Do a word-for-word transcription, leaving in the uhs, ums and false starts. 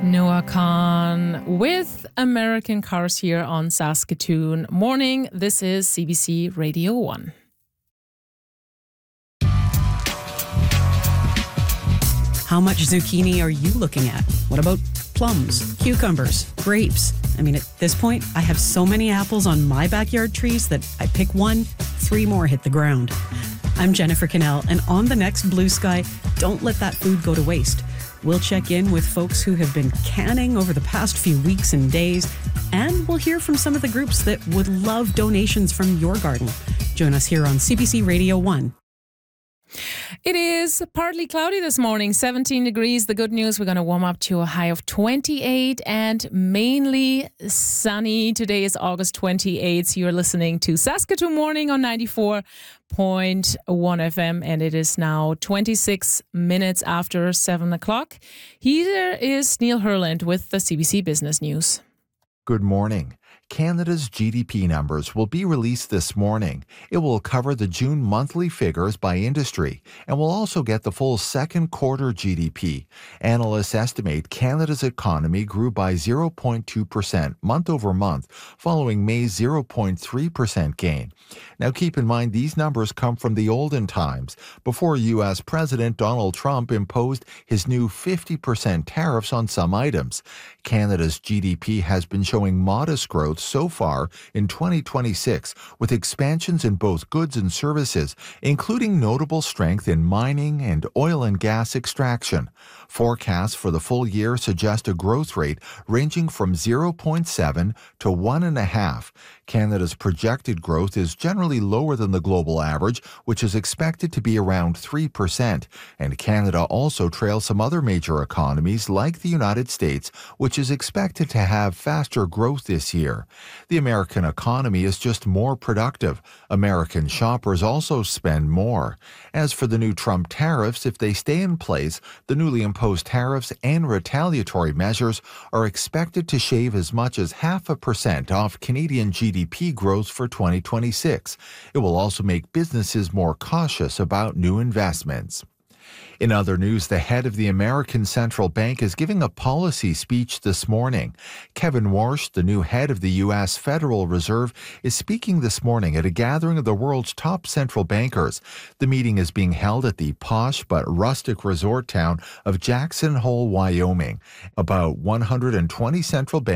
Noah Khan with American Cars here on Saskatoon Morning. This is C B C Radio one. How much zucchini are you looking at? What about plums, cucumbers, grapes? I mean, at this point, I have so many apples on my backyard trees that I pick one, three more hit the ground. I'm Jennifer Cannell, and on the next Blue Sky, don't let that food go to waste. We'll check in with folks who have been canning over the past few weeks and days, and we'll hear from some of the groups that would love donations from your garden. Join us here on C B C Radio one. It is partly cloudy this morning, seventeen degrees. The good news, we're going to warm up to a high of twenty-eight and mainly sunny. Today is August twenty-eighth. You're listening to Saskatoon Morning on ninety-four point one F M, and it is now twenty-six minutes after seven o'clock. Here is Neil Herland with the C B C Business News. Good morning. Canada's G D P numbers will be released this morning. It will cover the June monthly figures by industry and will also get the full second quarter G D P. Analysts estimate Canada's economy grew by zero point two percent month over month, following May's zero point three percent gain. Now keep in mind these numbers come from the olden times, before U S President Donald Trump imposed his new fifty percent tariffs on some items. Canada's G D P has been showing modest growth so far in twenty twenty-six, with expansions in both goods and services, including notable strength in mining and oil and gas extraction. Forecasts for the full year suggest a growth rate ranging from zero point seven to one point five. Canada's projected growth is generally lower than the global average, which is expected to be around three percent. And Canada also trails some other major economies like the United States, which is expected to have faster growth this year. The American economy is just more productive. American shoppers also spend more. As for the new Trump tariffs, if they stay in place, the newly imposed tariffs and retaliatory measures are expected to shave as much as half a percent off Canadian G D P growth for twenty twenty-six. It will also make businesses more cautious about new investments. In other news, the head of the American Central Bank is giving a policy speech this morning. Kevin Warsh, the new head of the U S Federal Reserve, is speaking this morning at a gathering of the world's top central bankers. The meeting is being held at the posh but rustic resort town of Jackson Hole, Wyoming. About one hundred twenty central bankers